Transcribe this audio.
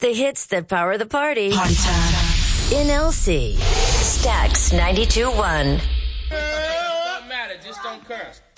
The hits that power the party. Party time. In LC. Stax 92.1. Don't matter, just don't curse.